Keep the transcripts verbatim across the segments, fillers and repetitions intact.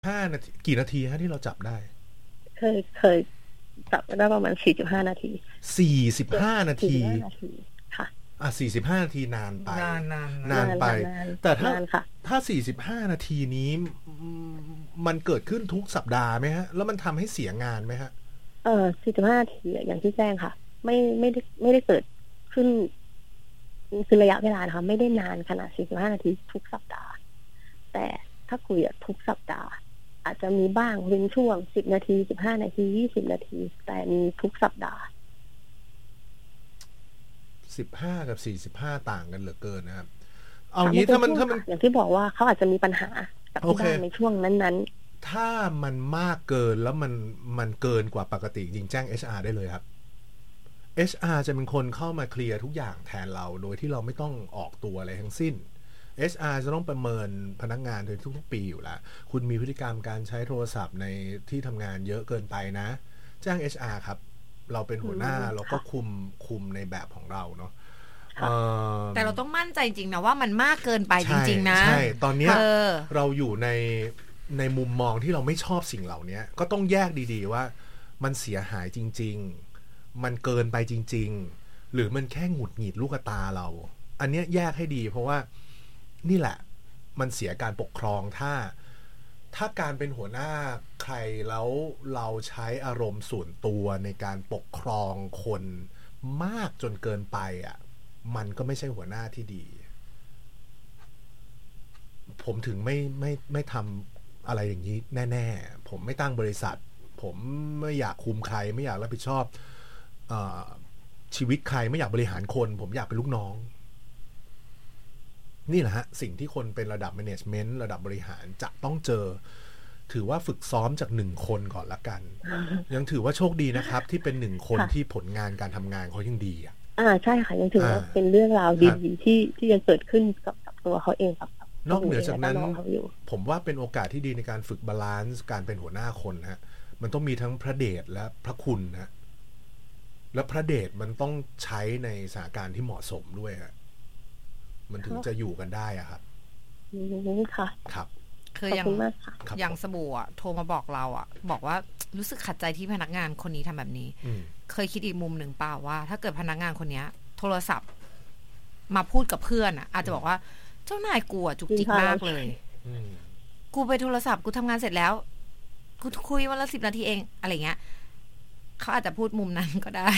ห้านาทีกี่นาทีฮะที่เราจับได้เคยเคยจับได้ประมาณสี่สิบห้านาทีสี่สิบห้านาทีค่ะอ่ะสี่สิบห้านาทีนานไปนานนานนานไปแต่ถ้าถ้าสี่สิบห้านาทีนี้มันเกิดขึ้นทุกสัปดาห์ไหมฮะแล้วมันทำให้เสียงานไหมฮะเออสี่สิบห้านาทีอย่างที่แจ้งค่ะไม่ไม่ได้ไม่ได้เกิดขึ้นคือระยะเวลานะคะไม่ได้นานขนาดสี่สิบห้านาทีทุกสัปดาห์แต่ถ้าคุยอะทุกสัปดาห์อาจจะมีบ้างเว้นช่วงสิบนาทีสิบห้านาทียี่สิบนาทีแต่มีทุกสัปดาห์สิบห้ากับสี่สิบห้าต่างกันเหลือเกินนะครับเอางี้ถ้ามันถ้ามันอย่างที่บอกว่าเขาอาจจะมีปัญหากับที่บ้านในช่วงนั้นๆถ้ามันมากเกินแล้วมันมันเกินกว่าปกติจริงแจ้ง เอช อาร์ ได้เลยครับ เอช อาร์ จะเป็นคนเข้ามาเคลียร์ทุกอย่างแทนเราโดยที่เราไม่ต้องออกตัวอะไรทั้งสิ้น เอช อาร์ จะต้องประเมินพนักงานโดยทุกๆปีอยู่แล้วคุณมีพฤติกรรมการใช้โทรศัพท์ในที่ทำงานเยอะเกินไปนะแจ้ง เอช อาร์ ครับเราเป็นหัวหน้าเราก็คุมคุมในแบบของเราเนาะแต่เราต้องมั่นใจจริงนะว่ามันมากเกินไปจริงๆนะใช่ตอนนี้เราอยู่ในในมุมมองที่เราไม่ชอบสิ่งเหล่านี้ก็ต้องแยกดีๆว่ามันเสียหายจริงๆมันเกินไปจริงๆหรือมันแค่หงุดหงิดลูกตาเราอันนี้แยกให้ดีเพราะว่านี่แหละมันเสียการปกครองถ้าถ้าการเป็นหัวหน้าใครแล้วเราใช้อารมณ์ส่วนตัวในการปกครองคนมากจนเกินไปอ่ะมันก็ไม่ใช่หัวหน้าที่ดีผมถึงไม่ไม่ไม่ทำอะไรอย่างนี้แน่ๆผมไม่ตั้งบริษัทผมไม่อยากคุมใครไม่อยากรับผิดชอบเอ่อชีวิตใครไม่อยากบริหารคนผมอยากเป็นลูกน้องนี่แหละฮะสิ่งที่คนเป็นระดับ management ระดับบริหารจะต้องเจอถือว่าฝึกซ้อมจากหนึ่งคนก่อนละกันยังถือว่าโชคดีนะครับที่เป็นหนึ่งคนที่ผลงานการทำงานเขายังดีอ่ะอ่าใช่ค่ะยังถือว่าเป็นเรื่องราวดีๆที่ที่ยังเกิดขึ้นกับกับตัวเขาเองกับนอกเหนือจากนั้นผมว่าเป็นโอกาสที่ดีในการฝึกบาลานซ์การเป็นหัวหน้าคนฮะมันต้องมีทั้งพระเดชและพระคุณฮะและพระเดชมันต้องใช้ในสถานการณ์ที่เหมาะสมด้วยฮะมันถึงจะอยู่กันได้อะครับอืมค่ะครับคืออย่างอย่างสบู่อ่ะโทรมาบอกเราอ่ะบอกว่ารู้สึกขัดใจที่พนักงานคนนี้ทำแบบนี้เคยคิดอีกมุมหนึ่งเปล่าว่าถ้าเกิดพนักงานคนนี้โทรศัพท์มาพูดกับเพื่อนอ่ะอาจจะบอกว่าเจ้านายกูอ่ะจุกจิกมากเลยกูไปโทรศัพท์กูทำงานเสร็จแล้วกูคุยวันละสิบนาทีเองอะไรเงี้ยเขาอาจจะพูดมุมนั้นก็ได้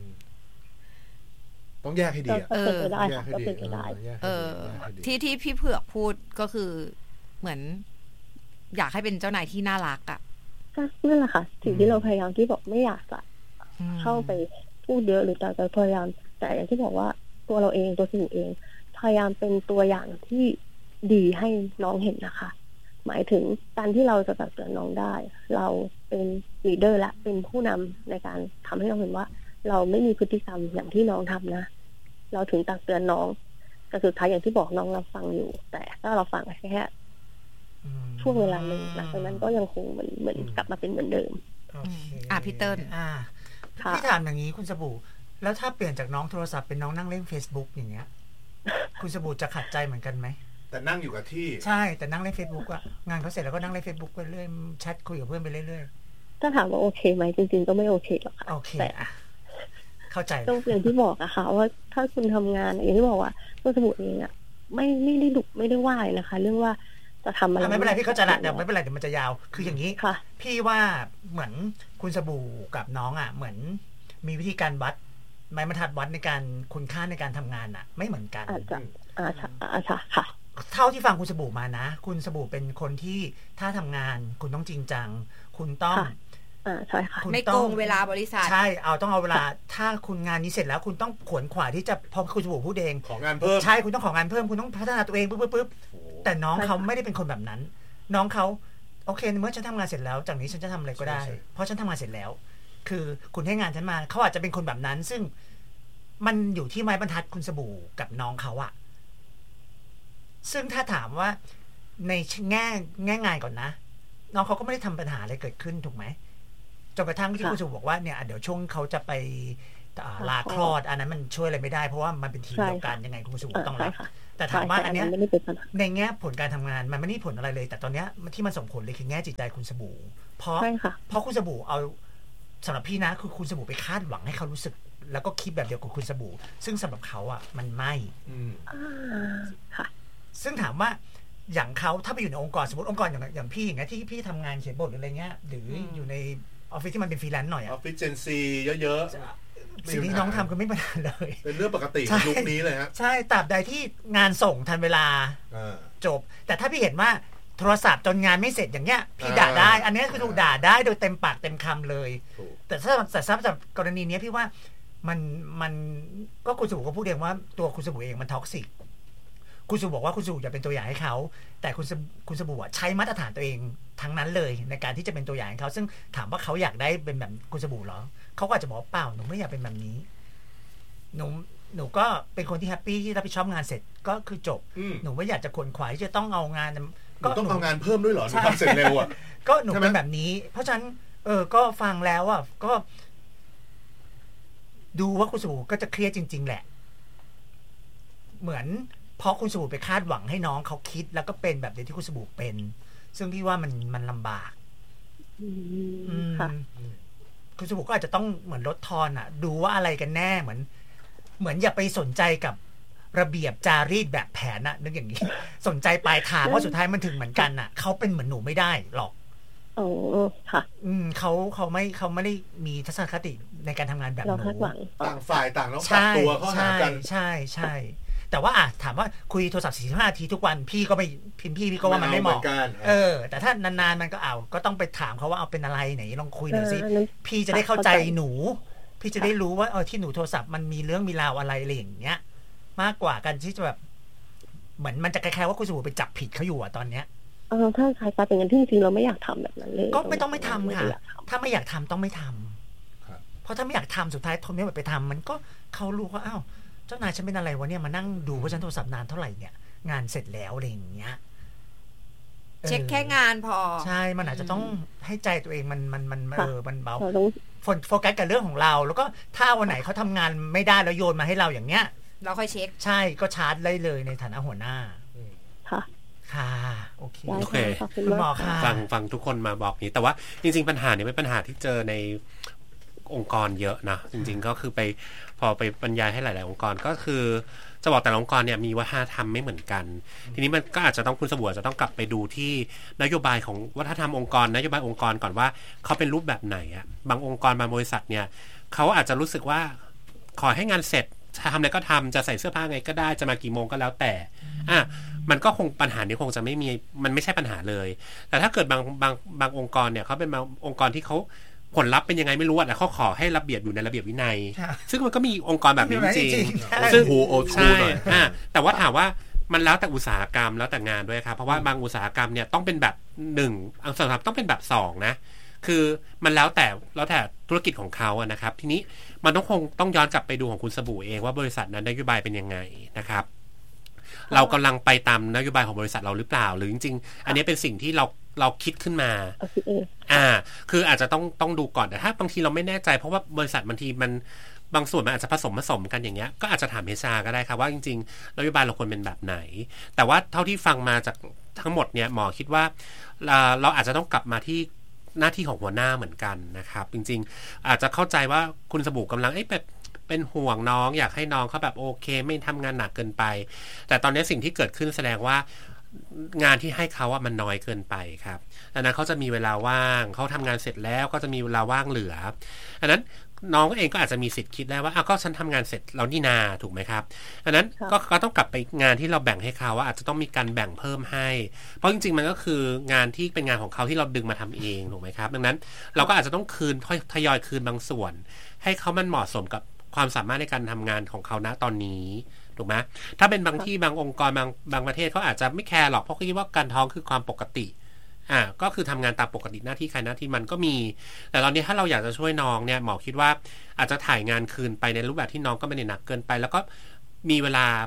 ต้องแยกให้ดีอ่ะเออได้ก็เป็นไปได้เออที่ที่พี่เผือกพูดก็คือเหมือนอยากให้เป็นเจ้านายที่น่ารักอ่ะก็นั่นแหละค่ะสิ่งที่เราพยายามที่บอกไม่อยากจะเข้าไปพูดเยอะหรือแต่พยายามแต่อย่างที่บอกว่าตัวเราเองตัวสิ่งเองพยายามเป็นตัวอย่างที่ดีให้น้องเห็นนะคะหมายถึงการที่เราจะตักเตือนน้องได้เราเป็นลีดเดอร์และเป็นผู้นำในการทำให้น้องเห็นว่าเราไม่มีพฤติกรรมอย่างที่น้องทำนะเราถึงตักเตือนน้องแต่สุดท้ายอย่างที่บอกน้องรับฟังอยู่แต่ถ้าเราฟังแค่ช่วงเวลาหนึ่งหลังจากนั้นก็ยังคงเหมือนเหมือนกลับมาเป็นเหมือนเดิมอ่ะพี่เติ้ลอ่าพี่ถามอย่างนี้คุณสบู่แล้วถ้าเปลี่ยนจากน้องโทรศัพท์เป็นน้องนั่งเล่น Facebook อย่างเงี้ยคุณสบู่จะขัดใจเหมือนกันไหมแต่นั่งอยู่กับที่ใช่แต่นั่งเล่น Facebook อ่ะงานเขาเสร็จแล้วก็นั่งเล่น Facebook ไปเรื่อยแชทคุยกับเพื่อนไปเรื่อยๆถ้าถามว่าโอเคไหมจริงๆก็ไม่โอเคหรอกค่ะโอเคอ่ะเข้าใจต้องอย่างที่บอกอะค่ะว่าถ้าคุณทำงานอย่างที่บอกว่าตัวสบู่เองอะไม่ไม่ได้ดุไม่ได้ว่านะคะเรื่องว่าจะทำอะไรไม่เป็นไรพี่เข้าใจละเดี๋ยวไม่เป็นไรเดี๋ยวมันจะยาวคืออย่างนี้พี่ว่าเหมือนคุณสบู่กับน้องอะเหมือนมีวิธีการวัดไม้บรรทัดวัดในการคุณค่าในการทำงานอะไม่เหมือนกันอาจจะอาจจะอาจจะค่ะเท่าที่ฟังคุณสบู่มานะคุณสบู่เป็นคนที่ถ้าทำงานคุณต้องจริงจังคุณต้องอ่าใช่ค่ะไม่โกงเวลาบริษัทใช่เอาต้องเอาเวลาถ้าคุณงานนี้เสร็จแล้วคุณต้องขวนขวายที่จะพอคุณสบู่พูดเองของงานเพิ่มใช่คุณต้องของงานเพิ่มคุณต้องพัฒนาตัวเองปึ๊บปึ๊บปึ๊บแต่น้องเขาไม่ได้เป็นคนแบบนั้นน้องเขาโอเคเมื่อฉันทำงานเสร็จแล้วจากนี้ฉันจะทำอะไรก็ได้เพราะฉันทำงานเสร็จแล้วคือคุณให้งานฉันมาเขาอาจจะเป็นคนแบบนั้นซึ่งมันอยู่ที่ไม้บรรทัดคุณสบู่กับน้องเขาอะซึ่งถ้าถามว่าในแง่แง่งานก่อนนะน้องเขาก็ไม่ได้ทำปัญหาอะไรเกิดขึ้นถูกไหมจนกระทั่งที่คุณสบู่บอกว่าเนี่ยเดี๋ยวช่วงเขาจะไปลาคลอดอันนั้นมันช่วยอะไรไม่ได้เพราะว่ามันเป็นทีมเดียวกันยังไงคุณสบู่ต้องรับแต่ถามว่าอันเนี้ยในแง่ผลการทำงานมันไม่ได้ผลอะไรเลยแต่ตอนเนี้ยที่มันส่งผลเลยคือแง่จิตใจคุณสบู่เพราะเพราะคุณสบู่เอาสำหรับพี่นะคือคุณสบู่ไปคาดหวังให้เขารู้สึกแล้วก็คิดแบบเดียวกับคุณสบู่ซึ่งสำหรับเขาอ่ะมันไม่ซึ่งถามว่าอย่างเขาถ้าไปอยู่ในองค์กรสมมติองค์กรอย่างอย่างพี่อย่างเงี้ยที่พี่ทำงานเขียนบทหรืออะไรเงี้ยหรืออยู่ในออฟฟิศที่มันเป็นฟรีแลนซ์หน่อยออฟฟิศเจนซีเยอะๆสิ่งที่น้องทำก็ไม่ปัญหาเลยเป็นเรื่องปกติยุคนี้เลยฮะใช่ตราบใดที่งานส่งทันเวลาจบแต่ถ้าพี่เห็นว่าโทรศัพท์จนงานไม่เสร็จอย่างเงี้ยพี่ด่าได้อันนี้คือถูกด่าได้โดยเต็มปากเต็มคำเลยแต่ถ้าแต่สำหรับกรณีนี้พี่ว่ามันมันก็คุณสบู่ก็พูดเองว่าตัวคุณสบู่เองมันท็อกซิกคุณสบู่บอกว่าคุณสบู่อย่าเป็นตัวอย่างให้เขาแต่คุณคุณสบู่ใช้มาตรฐานตัวเองทั้งนั้นเลยในการที่จะเป็นตัวอย่างให้เขาซึ่งถามว่าเขาอยากได้เป็นแบบคุณสบู่หรอเขาก็อาจจะบอกเปล่าหนูไม่อยากเป็นแบบนี้หนูหนูก็เป็นคนที่แฮปปี้ที่รับผิดชอบงานเสร็จก็คือจบหนูไม่อยากจะขวนขวายที่จะต้องเอางานก็ต้องเอางานเพิ่มด้วยเหรอหนูทำเสร็จเร็วอ่ะก็หนูเป็นแบบนี้เพราะฉะนั้นเออก็ฟังแล้วอ่ะก็ดูว่าคุณสบู่ก็จะเครียดจริงๆแหละเหมือนเพราะคุณสบู่ไปคาดหวังให้น้องเขาคิดแล้วก็เป็นแบบเดียวที่คุณสบู่เป็นซึ่งพี่ว่ามันมันลำบากคุณสบู่ก็อาจจะต้องเหมือนลดทอนอ่ะดูว่าอะไรกันแน่เหมือนเหมือนอย่าไปสนใจกับระเบียบจารีตแบบแผนอะนึกอย่างนี้สนใจปลายทางเพราะสุดท้ายมันถึงเหมือนกันอะเขาเป็นเหมือนหนูไม่ได้หรอกโอ้ค่ะอืมเขาเขาไม่เขาไม่ได้มีทัศนคติในการทำงานแบบหนูต่างฝ่ายต่างต้องปรับตัวเข้าหากันใช่ใช่แต่ว่าอ่ะถามว่าคุยโทรศัพท์สี่สิบห้านาทีทุกวันพี่ก็ไม่พิมพ์พี่พี่ก็ว่ามันไม่เหมาะเออแต่ถ้านานๆมันก็เอาก็ต้องไปถามเขาว่าเอาเป็นอะไรไหนลองคุยหน่อยสิพี่จะได้เข้าใจหนูพี่จะได้รู้ว่าเออที่หนูโทรศัพท์มันมีเรื่องมีราวอะไรอะไรอย่างเงี้ยมากกว่ากันที่จะแบบเหมือนมันจะคล้ายๆว่าคุณสบู่ไปจับผิดเขาอยู่อะตอนเนี้ยเออถ้าใครไปเป็นกันที่จริงเราไม่อยากทำแบบนั้นเลยก็ไม่ต้องไม่ทำค่ะถ้าไม่อยากทำต้องไม่ทำเพราะถ้าไม่อยากทำสุดท้ายทนไม่ไหวไปทำมันก็เขารู้ว่าอ้าวเจ้านายฉันเป็นอะไรวะเนี่ยมานั่งดูเพราะฉันโทรศัพท์นานเท่าไหร่เนี่ยงานเสร็จแล้วอะไรอย่างเงี้ยเช็คแค่งานพอใช่มันอาจจะต้องให้ใจตัวเองมันมันมันเออมันเบาโฟกัสกับเรื่องของเราแล้วก็ถ้าวันไหนเขาทำงานไม่ได้แล้วโยนมาให้เราอย่างเงี้ยเราค่อยเช็คใช่ก็ชาร์จได้เลยในฐานะหัวหน้าค่ะค่ะโอเคโอเคคุณหมอค่ะฟังฟังทุกคนมาบอกนี้แต่ว่าจริงๆปัญหานี้เป็นปัญหาที่เจอในองค์กรเยอะนะจริงๆก็คือไปพอไปบรรยายให้หลายๆองค์กรก็คือจะบอกแต่ละองค์กรเนี่ยมีวัฒนธรรมไม่เหมือนกันทีนี้มันก็อาจจะต้องคุณสบู่จะต้องกลับไปดูที่นโยบายของวัฒนธรรมองค์กรนโยบายองค์กรก่อนว่าเขาเป็นรูปแบบไหนอ่ะบางองค์กรบางบริษัทเนี่ยเขาอาจจะรู้สึกว่าขอให้งานเสร็จทำอะไรก็ทำจะใส่เสื้อผ้าไงก็ได้จะมากี่โมงก็แล้วแต่อ่ะมันก็คงปัญหานี้คงจะไม่มีมันไม่ใช่ปัญหาเลยแต่ถ้าเกิดบางบางบางองค์กรเนี่ยเขาเป็นบางองค์กรที่เขาผลลัพธ์เป็นยังไงไม่รู้อ่ะแต่เขาขอให้ระเบียบอยู่ในระเบียบวินัยซึ่งมันก็มีองค์กรแบบนี้จริงซึ่งใช่อ่ะแต่ว่าถามว่ามันแล้วแต่อุตสาหกรรมแล้วแต่งานด้วยครับเพราะว่าบางอุตสาหกรรมเนี่ยต้องเป็นแบบหนึ่งอุตสาหกรรมต้องเป็นแบบสองนะคือมันแล้วแต่แล้วแต่ธุรกิจของเขาอะนะครับทีนี้มันต้องคงต้องย้อนกลับไปดูของคุณสบู่เองว่าบริษัทนั้นนโยบายเป็นยังไงนะครับเรากำลังไปตามนโยบายของบริษัทเราหรือเปล่าหรือจริงๆอันนี้เป็นสิ่งที่เราเราคิดขึ้นมาอ่าคืออาจจะต้องต้องดูก่อนแต่ถ้าบางทีเราไม่แน่ใจเพราะว่าบริษัทบางทีมันบางส่วนมันอาจจะผสมผสมกันอย่างเงี้ยก็อาจจะถามเอชอาร์ก็ได้ครับว่าจริงๆนโยบายเราควรเป็นแบบไหนแต่ว่าเท่าที่ฟังมาจากทั้งหมดเนี่ยหมอคิดว่าเราอาจจะต้องกลับมาที่หน้าที่ของหัวหน้าเหมือนกันนะครับจริงๆอาจจะเข้าใจว่าคุณสบู่กำลังเอ๊ะแบบเป็นห่วงน้องอยากให้น้องเขาแบบโอเคไม่ทำงานหนักเกินไปแต่ตอนนี้สิ่งที่เกิดขึ้นแสดงว่างานที่ให้เขาอะมันน้อยเกินไปครับดังนั้นเขาจะมีเวลาว่างเขาทำงานเสร็จแล้วก็จะมีเวลาว่างเหลืออันนั้นน้องเองก็อาจจะมีสิทธิ์คิดได้ว่าอ้าวก็ฉันทำงานเสร็จแล้วนี่นาถูกไหมครับอันนั้นก็ก็ต้องกลับไปงานที่เราแบ่งให้เขาว่าอาจจะต้องมีการแบ่งเพิ่มให้เพราะจริงๆมันก็คืองานที่เป็นงานของเขาที่เราดึงมาทำเองถูกไหมครับดังนั้นเราก็อาจจะต้องคืนทยอยคืนบางส่วนให้เขามันเหมาะสมกับความสามารถในการทำงานของเขาณตอนนี้ถูกไหมถ้าเป็นบางที่บางองค์กรบางบางประเทศเขาอาจจะไม่แคร์หรอกเพราะเขาคิดว่าการท้องคือความปกติอ่าก็คือทำงานตามปกติหน้าที่ใครหน้าที่มันก็มีแต่ตอนนี้ถ้าเราอยากจะช่วยน้องเนี่ยหมอคิดว่าอาจจะถ่ายงานคืนไปในรูปแบบที่น้องก็ไม่ได้หนักเกินไปแล้วก็มีเวลา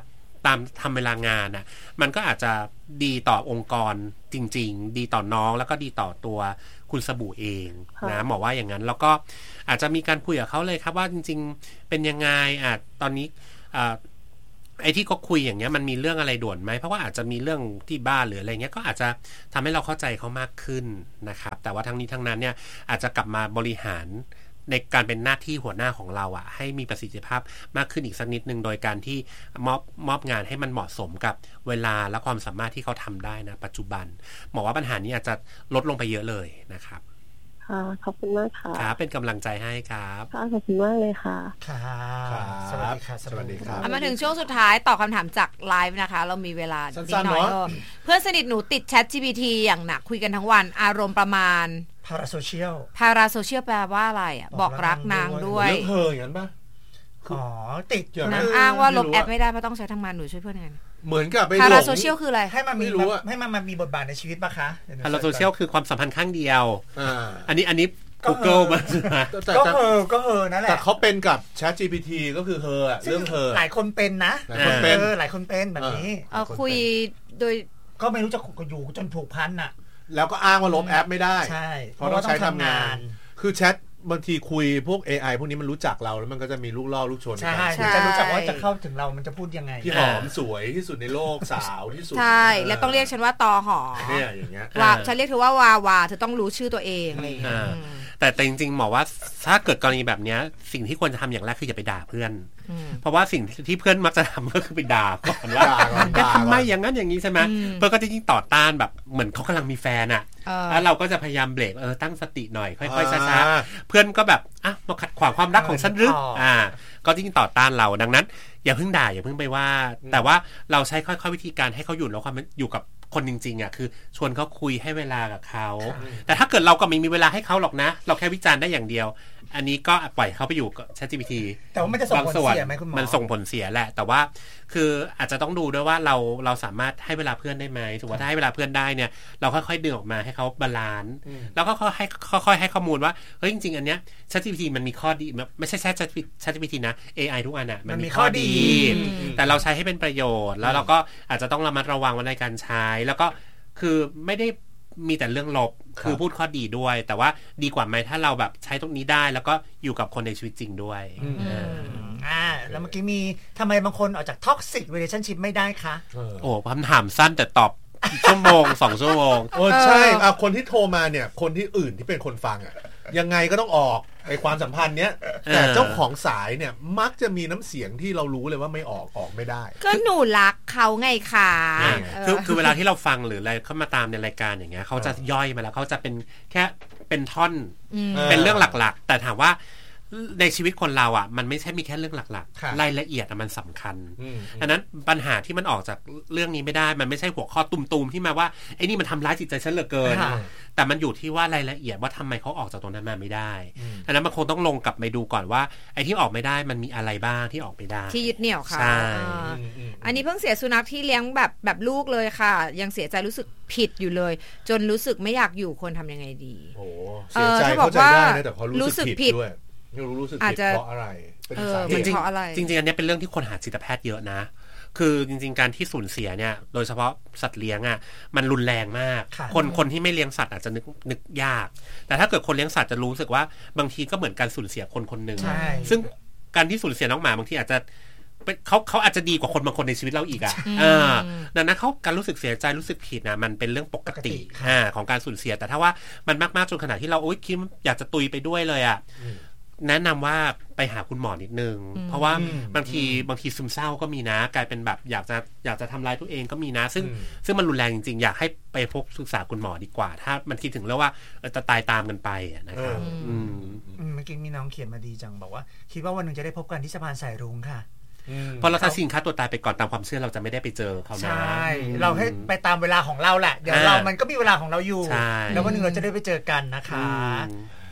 ตามทำเวลางานน่ะมันก็อาจจะดีต่อองค์กรจริงๆดีต่อน้องแล้วก็ดีต่อตัวคุณสบู่เองนะหมอว่าอย่างนั้นแล้วก็อาจจะมีการคุยกับเขาเลยครับว่าจริงๆเป็นยังไงอ่ะตอนนี้อ่าไอ้ที่ก็คุยอย่างเงี้ยมันมีเรื่องอะไรด่วนไหมเพราะว่าอาจจะมีเรื่องที่บ้านหรืออะไรเงี้ยก็อาจจะทำให้เราเข้าใจเขามากขึ้นนะครับแต่ว่าทั้งนี้ทั้งนั้นเนี่ยอาจจะกลับมาบริหารในการเป็นหน้าที่หัวหน้าของเราอ่ะให้มีประสิทธิภาพมากขึ้นอีกสักนิดนึงโดยการที่มอบมอบงานให้มันเหมาะสมกับเวลาและความสามารถที่เขาทำได้นะปัจจุบันหมอว่าปัญหานี้อาจจะลดลงไปเยอะเลยนะครับค่ะขอบคุณมากค่ะครับเป็นกำลังใจให้ครับค่ะขอบคุณมากเลยค่ะค่ะสวัสดีค่ะสวัสดีครับมาถึงช่วงสุดท้ายตอบคำถามจากไลฟ์นะคะเรามีเวลานิดหน่อยเพื่อนสนิทหนูติด Chat จี พี ที อย่างหนักคุยกันทั้งวันอารมณ์ประมาณพาราโซเชียลพาราโซเชียลแปลว่าอะไรอ่ะบอกรักนางด้วยเรื่องเธออย่างนั้นป่ะอ๋อติดนางอ้างว่าลบแอปไม่ได้เพราะต้องใช้ทำงานหนูช่วยเพื่อนไงเหมือนกับไปพาราโซเชียลคืออะไรให้มันมีให้มันมันมีบทบาทในชีวิตป่ะคะพาราโซเชียลคือความสัมพันธ์ข้างเดียวอันนี้อันนี้Google มาก็เฮอก็เฮอนั่นแหละแต่เขาเป็นกับ Chat จี พี ที ก็คือเฮอเรื่องเฮอหลายคนเป็นนะหลายคนเป็นหลายคนเป็นแบบนี้คุยโดยก็ไม่รู้จะอยู่จนผูกพันน่ะแล้วก็อ้างว่าลบแอปไม่ได้ใช่เพราะต้องใช้ทำงานคือแชทบางทีคุยพวก เอ ไอ พวกนี้มันรู้จักเราแล้วมันก็จะมีลูกล่อลูกชนใช่จะรู้จักว่าจะเข้าถึงเรามันจะพูดยังไงพี่หอมสวยที่สุดในโลกสาวที่สุดใช่แล้วต้องเรียกฉันว่าตอหอเนี่ยอย่างเงี้ยว่าฉันเรียกเธอว่าวาวาเธอต้องรู้ชื่อตัวเองอะไรอย่างเงี้ยแต่แต่จริงๆหมอว่าถ้าเกิดกรณีแบบนี้สิ่งที่ควรจะทำอย่างแรกคืออย่าไปด่าเพื่อนเพราะว่าสิ่งที่เพื่อนมักจะทำก็คือไปด่าก่อนว่าจะทำไมอย่างนั้นอย่างนี้ใช่ไหมเพื่อนก็จะยิ่งต่อต้านแบบเหมือนเขากำลังมีแฟนอ่ะแล้วเราก็จะพยายามเบรกเออตั้งสติหน่อยค่อยๆช้าๆเพื่อนก็แบบอ่ะมาขัดขวางความรักของฉันหรืออ่าก็ยิ่งต่อต้านเราดังนั้นอย่าเพิ่งด่าอย่าเพิ่งไปว่าแต่ว่าเราใช้ค่อยๆวิธีการให้เขาอยู่แล้วความอยู่กับคนจริงๆอ่ะคือชวนเขาคุยให้เวลากับเขาแต่ถ้าเกิดเราก็ไม่มีเวลาให้เขาหรอกนะเราแค่วิจารณ์ได้อย่างเดียวอันนี้ก็ปล่อยเขาไปอยู่กับ Chat จี พี ทีแต่ว่ามันจะส่งผลเสียไหมคุณหมอมันส่งผลเสียแหละแต่ว่าคืออาจจะต้องดูด้วยว่าเราเราสามารถให้เวลาเพื่อนได้ไหมถือว่าถ้าให้เวลาเพื่อนได้เนี่ยเราค่อยๆดึงออกมาให้เขาบาลานซ์แล้วก็ค่อยให้ค่อยๆให้ข้อมูลว่าเฮ้ยจริงๆอันเนี้ย Chat จี พี ที มันมีข้อดีไม่ใช่แค่ Chat จี พี ที นะ เอ ไอ ทุกอันน่ะมันมีข้อดีแต่เราใช้ให้เป็นประโยชน์แล้วเราก็อาจจะต้องระมัดระวังในการใช้แล้วก็คือไม่ได้มีแต่เรื่องลบคือพูดข้อดีด้วยแต่ว่าดีกว่าไหมถ้าเราแบบใช้ตรงนี้ได้แล้วก็อยู่กับคนในชีวิตจริงด้วยอ่าแล้วเมื่อกี้มีทำไมบางคนออกจาก toxic relationship ไม่ได้คะโอ้คำถามสั้นแต่ตอบชั่วโมงสองชั่วโมงโอ้ใช่อ่ะคนที่โทรมาเนี่ยคนที่อื่นที่เป็นคนฟังอ่ะยังไงก็ต้องออกไอ้ความสัมพันธ์เนี้ยแต่เจ้าของสายเนี่ยมักจะมีน้ำเสียงที่เรารู้เลยว่าไม่ออกออกไม่ได้ก็หนูรักเขาไงคะคือคือเวลาที่เราฟังหรืออะไรเข้ามาตามในรายการอย่างเงี้ยเขาจะย่อยมาแล้วเขาจะเป็นแค่เป็นท่อนเป็นเรื่องหลักๆแต่ถามว่าในชีวิตคนเราอ่ะมันไม่ใช่มีแค่เรื่องหลักๆรายละเอียดมันสำคัญดังนั้นปัญหาที่มันออกจากเรื่องนี้ไม่ได้มันไม่ใช่หัวข้อตุ่มๆที่มาว่าไอ้นี่มันทำร้ายจิตใจฉันเหลือเกินแต่มันอยู่ที่ว่ารายละเอียดว่าทำไมเขาออกจากตรงนั้นมาไม่ได้ดังนั้นมันคงต้องลงกลับไปดูก่อนว่าไอ้ที่ออกไม่ได้มันมีอะไรบ้างที่ออกไม่ได้ที่ยึดเหนี่ยวค่ะอันนี้เพิ่งเสียสุนัขที่เลี้ยงแบบแบบลูกเลยค่ะยังเสียใจรู้สึกผิดอยู่เลยจนรู้สึกไม่อยากอยู่ควรทำยังไงดีโอ้เสียใจเข้าใจได้นะแต่พอรู้สึกผิดด้วยไม่รู้รู้สึกผิดเพราะอะไรเป็นสาเหตุเพราะอะไรจริงๆอันนี้เป็นเรื่องที่คนหาจิตแพทย์เยอะนะคือจริงๆการที่สูญเสียเนี่ยโดยเฉพาะสัตว์เลี้ยงอ่ะมันรุนแรงมากคนคนที่ไม่เลี้ยงสัตว์อาจจะนึกนึกยากแต่ถ้าเกิดคนเลี้ยงสัตว์จะรู้สึกว่าบางทีก็เหมือนการสูญเสียคนคนหนึ่งซึ่งการที่สูญเสียน้องหมาบางทีอาจจะเขาเขาอาจจะดีกว่าคนบางคนในชีวิตเราอีกอ่ะดังนั้นเขาการรู้สึกเสียใจรู้สึกผิดนะมันเป็นเรื่องปกติของการสูญเสียแต่ถ้าว่ามันมากๆจนขนาดที่เราโอ๊ยคิดอยากจะตุยไปด้วยเลยอ่ะแนะนำว่าไปหาคุณหมอนิดนึงเพราะว่าบางทีบางทีซึมเศร้าก็มีนะกลายเป็นแบบอยากจะอยากจะทำร้ายตัวเองก็มีนะซึ่งซึ่งมันรุนแรงจริงๆอยากให้ไปพบศึกษาคุณหมอดีกว่าถ้ามันคิดถึงแล้วว่าจะตายตามกันไปนะครับเมื่อกี้มีน้องเขียนมาดีจังบอกว่าคิดว่าวันหนึ่งจะได้พบกันที่สะพานสายรุ้งค่ะพอเราตัดสินค้าตัวตายไปก่อนตามความเชื่อเราจะไม่ได้ไปเจอเขานะใช่เราให้ไปตามเวลาของเราแหละเดี๋ยวเรามันก็มีเวลาของเราอยู่แล้ววันหนึ่งเราจะได้ไปเจอกันนะคะ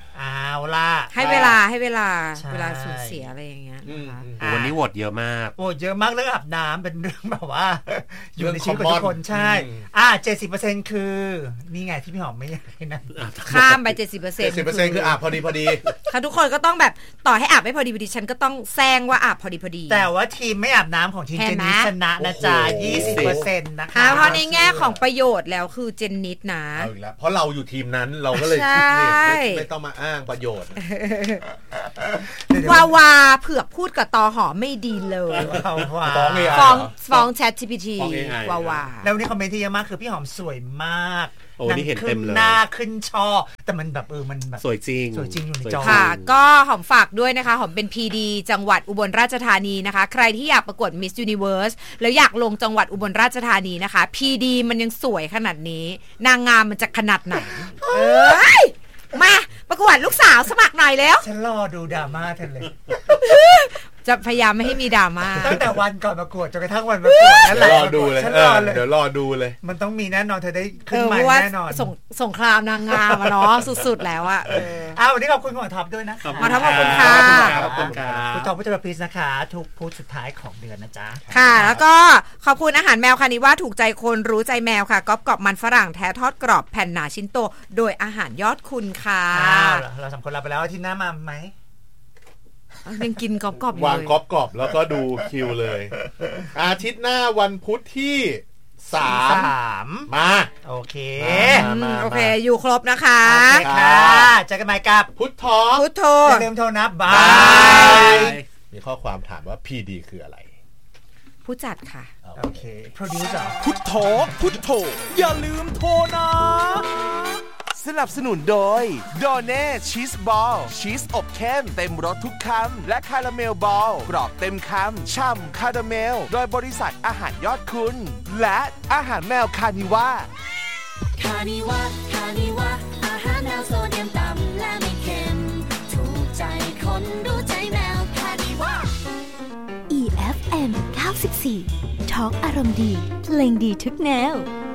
เอาล่ะให้เวลาให้เวลาเวลาสูญเสียอะไรอย่างเงี้ยนะคะวันนี้โหวตเยอะมากโหวตเยอะมากเรื่องอาบน้ำเป็นเรื่องแบบว่าอยู่ในชีวิตทุกคนใช่อ่า เจ็ดสิบเปอร์เซ็นต์ คือนี่ไงที่พี่หอมไม่อยากให้นั่นข้ามไป เจ็ดสิบเปอร์เซ็นต์เจ็ดสิบเปอร์เซ็นต์ คืออาบพอดีพอดีค่ะทุกคนก็ต้องแบบต่อให้อาบไม่พอดีพอดีฉันก็ต้องแซงว่าอาบพอดีพอดีแต่ว่าทีมไม่อาบน้ำของทีมเจนนิสชนะนะจ๊ะ ยี่สิบเปอร์เซ็นต์ นะคะเพราะในแง่ของประโยชน์แล้วคือเจนนิสนะเอาอีกแล้วเพราะเราอยู่ทีมนั้นเราก็เลยไม่ต้องมาอ้างประโยชน์วาวาเผือกพูดกับตอหอไม่ดีเลยฟ้องฟ้องฟ้อง แชท จี พี ที วาวาแล้วนี่คอมเมนต์ที่เยอะมากคือพี่หอมสวยมากโอ้นี่เห็นเต็มเลยหน้าขึ้นช่อแต่มันแบบเออมันแบบสวยจริงสวยจริงอยู่ในจอค่ะก็หอมฝากด้วยนะคะหอมเป็น พี ดี จังหวัดอุบลราชธานีนะคะใครที่อยากประกวด Miss Universe แล้วอยากลงจังหวัดอุบลราชธานีนะคะ พี ดี มันยังสวยขนาดนี้นางงามมันจะขนาดไหนเอ้ยมาประกวดลูกสาวสมัครหน่อยแล้วฉันรอดูดราม่าเธอเลยจะพยายามไม่ให้มีดราม่าตั้งแต่วันก่อนประกวดจนกระทั่งวันประกวดนั่นแหละรอดูเลยเดี๋ยวรอดูเลยมันต้องมีแน่นอนเธอได้ขึ้นมาแน่นอนสงครามนางงามเนาะสุดๆแล้วอะอ้าววันนี้ขอบคุณหมอท็อปด้วยนะหมอท็อปขอบคุณค่ะขอบคุณค่ะคุณท็อปพุทธประพีนะคะทุกพุธสุดท้ายของเดือนนะจ๊ะค่ะแล้วก็ขอบคุณอาหารแมวคานิว่าถูกใจคนรู้ใจแมวค่ะก๊อบกรอบมันฝรั่งแท้ทอดกรอบแผ่นหนาชิ้นโตโดยอาหารยอดคุณค่ะเราสามคนลาไปแล้วอาทิตย์หน้ามาไหมยังกินกรอบๆอยู่วางกรอบๆแล้วก็ดูคิวเลยอาทิตย์หน้าวันพุธที่สามมาโอเคโอเคอยู่ครบนะคะค่ะเจอกันใหม่กับพุทโธพุทโธอย่าลืมโทรนะบายมีข้อความถามว่า พี ดี คืออะไรผู้จัดค่ะโอเคโปรดิวเซอร์พุทโธพุทโธอย่าลืมโทรนะสนับสนุนโดยโดเน่ชีสบอลชีสอบเข้มเต็มรสทุกคำและคาราเมลบอลกรอบเต็มคำฉ่ำคาราเมลโดยบริษัทอาหารยอดคุณและอาหารแมวคานิว่าคานิว่าคานิว่าอาหารแมวโซเดียมต่ำและไม่เค็มถูกใจคนรู้ใจแมวคานิว่า อี เอฟ เอ็ม เก้าสิบสี่ ทอล์กอารมณ์ดีเพลงดีทุกแนว